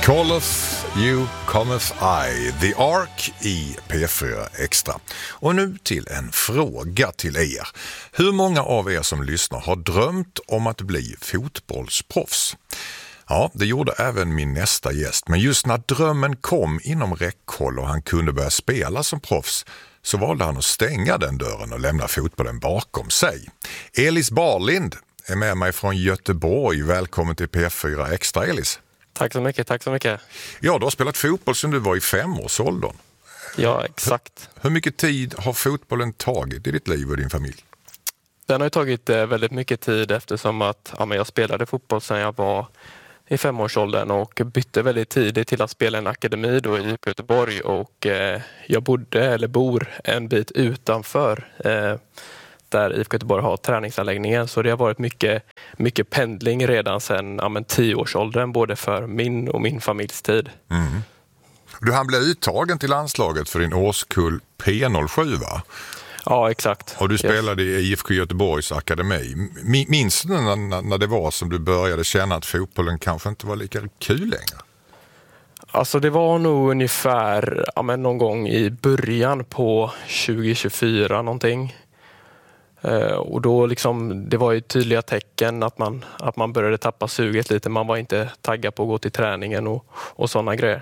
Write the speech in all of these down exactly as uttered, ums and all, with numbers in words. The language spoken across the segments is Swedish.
Calleth you cometh I, The Ark i P fyra Extra. Och nu till en fråga till er. Hur många av er som lyssnar har drömt om att bli fotbollsproffs? Ja, det gjorde även min nästa gäst. Men just när drömmen kom inom räckhåll och han kunde börja spela som proffs, så valde han att stänga den dörren och lämna fotbollen bakom sig. Elis Barlind är med mig från Göteborg. Välkommen till P fyra Extra, Elis. Tack så mycket, tack så mycket. Ja, du har spelat fotboll sedan du var i femårsåldern. Ja, exakt. Hur, hur mycket tid har fotbollen tagit i ditt liv och din familj? Den har ju tagit eh, väldigt mycket tid eftersom att ja, men jag spelade fotboll sedan jag var i femårsåldern och bytte väldigt tidigt till att spela en akademi då i Göteborg, och eh, jag bodde eller bor en bit utanför eh, där I F K Göteborg har träningsanläggningen, så det har varit mycket, mycket pendling redan sedan ja, men tioårsåldern, både för min och min familjs tid. Mm. Du hann bli uttagen till landslaget för din årskull P noll sju, va? Ja, exakt. Och du spelade yes. i I F K Göteborgs akademi. Minns du när, när det var som du började känna att fotbollen kanske inte var lika kul längre? Alltså det var nog ungefär ja, men någon gång i början på tjugo tjugofyra någonting. Och då liksom, det var ju tydliga tecken att man, att man började tappa suget lite. Man var inte taggad på att gå till träningen och, och sådana grejer.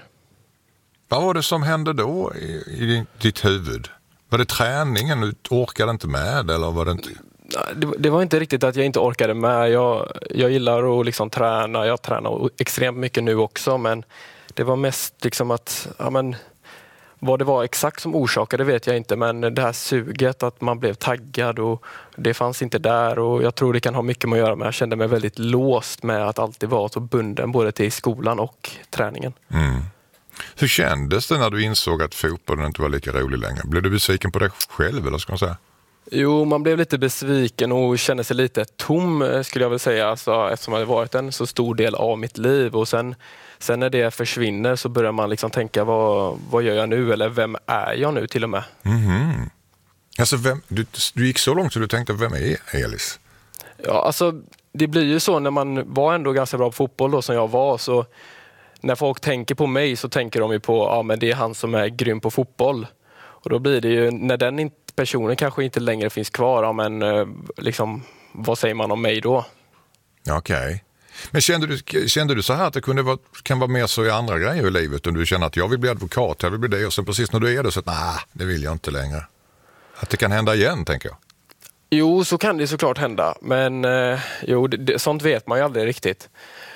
Vad var det som hände då i, i ditt huvud? Var det träningen du orkade inte med, eller var det inte? Det, det var inte riktigt att jag inte orkade med. Jag, jag gillar att liksom träna. Jag tränar extremt mycket nu också, men det var mest liksom att ja, men, vad det var exakt som orsakade vet jag inte, men det här suget, att man blev taggad, och det fanns inte där, och jag tror det kan ha mycket med att göra med. Jag kände mig väldigt låst med att alltid vara så bunden både till skolan och träningen. Mm. Hur kändes det när du insåg att fotbollen inte var lika rolig längre? Blev du besviken på dig själv, eller ska man säga? Jo, man blev lite besviken och kände sig lite tom, skulle jag väl säga, alltså, eftersom det varit en så stor del av mitt liv. Och sen, sen när det försvinner så börjar man liksom tänka, vad, vad gör jag nu? Eller vem är jag nu till och med? Mm-hmm. Alltså, vem, du, du gick så långt så du tänkte, vem är Elis? Ja, alltså det blir ju så när man var ändå ganska bra på fotboll då, som jag var, så när folk tänker på mig så tänker de ju på, ja men det är han som är grym på fotboll. Och då blir det ju, när den personen kanske inte längre finns kvar, ja men liksom, vad säger man om mig då? Okej. Okay. Men kände du, kände du så här att det kunde vara, kan vara mer så i andra grejer i livet, om du känner att jag vill bli advokat, jag vill bli det, och sen precis när du är det så att nej, det vill jag inte längre. Att det kan hända igen, tänker jag. Jo, så kan det såklart hända, men eh, jo, det, sånt vet man ju aldrig riktigt.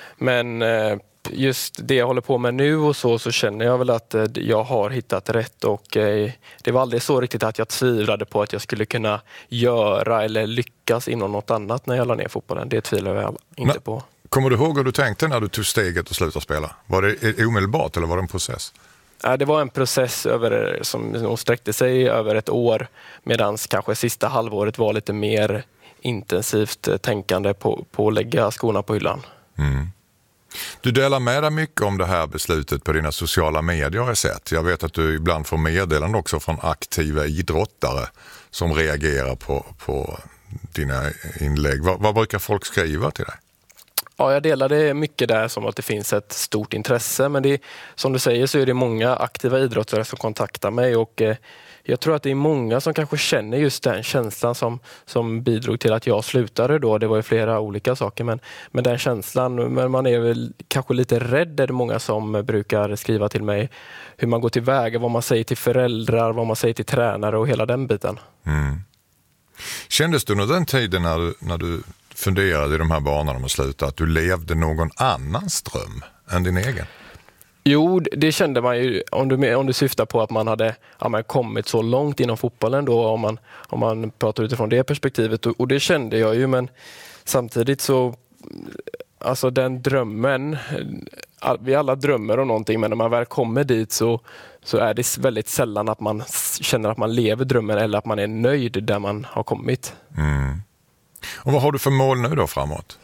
Men eh, just det jag håller på med nu och så, så känner jag väl att eh, jag har hittat rätt, och eh, det var aldrig så riktigt att jag tvivlade på att jag skulle kunna göra eller lyckas inom något annat när jag la ner fotbollen. Det tvivlar jag inte Men, på. Kommer du ihåg hur du tänkte när du tog steget och slutade spela? Var det omedelbart eller var det en process? Det var en process över, som sträckte sig över ett år, medan kanske sista halvåret var lite mer intensivt tänkande på, på att lägga skorna på hyllan. Mm. Du delar med dig mycket om det här beslutet på dina sociala medier, har jag sett. Jag vet att du ibland får meddelanden också från aktiva idrottare som reagerar på, på dina inlägg. Vad, vad brukar folk skriva till dig? Ja, jag delar det mycket där som att det finns ett stort intresse, men det, som du säger så är det många aktiva idrottare som kontaktar mig, och eh, jag tror att det är många som kanske känner just den känslan som, som bidrog till att jag slutade då. Det var ju flera olika saker, men, men den känslan, men man är väl kanske lite rädd. Det är många som brukar skriva till mig hur man går tillväga, vad man säger till föräldrar, vad man säger till tränare och hela den biten. Mm. Kändes du under den tiden när du, när du funderade i de här banorna om att sluta, att du levde någon annans dröm än din egen? Jo, det kände man ju, om du, om du syftar på att man hade ja, man kommit så långt inom fotbollen då, om man, om man pratar utifrån det perspektivet, och, och det kände jag ju, men samtidigt så, alltså den drömmen, all, vi alla drömmer om någonting, men när man väl kommer dit så, så är det väldigt sällan att man känner att man lever drömmen, eller att man är nöjd där man har kommit. Mm. Och vad har du för mål nu då framåt?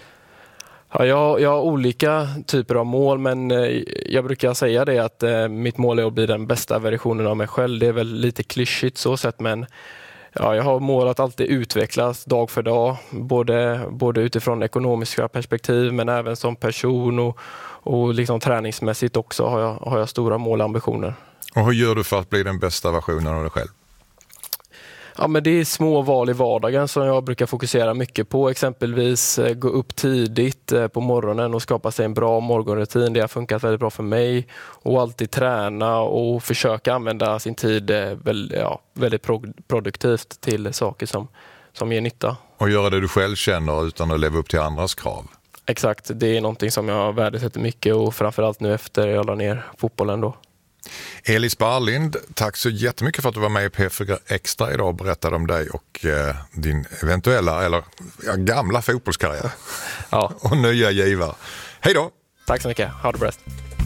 Ja, jag, jag har olika typer av mål, men eh, jag brukar säga det att eh, mitt mål är att bli den bästa versionen av mig själv. Det är väl lite klyschigt så sett, men Ja, jag har mål att alltid utvecklas dag för dag, både, både utifrån ekonomiska perspektiv men även som person och, och liksom träningsmässigt också har jag, har jag stora mål och ambitioner. Och hur gör du för att bli den bästa versionen av dig själv? Ja, men det är små val i vardagen som jag brukar fokusera mycket på. Exempelvis eh, gå upp tidigt eh, på morgonen och skapa sig en bra morgonrutin. Det har funkat väldigt bra för mig. Och alltid träna och försöka använda sin tid eh, väl, ja, väldigt pro- produktivt till saker som, som ger nytta. Och göra det du själv känner utan att leva upp till andras krav. Exakt, det är någonting som jag värdesätter mycket och framförallt nu efter jag la ner fotbollen då. Elis Barlind, tack så jättemycket för att du var med i P fyra Extra idag och berättade om dig och eh, din eventuella, eller ja, gamla fotbollskarriär. Ja. Och nya givare. Hej då! Tack så mycket, ha det bäst.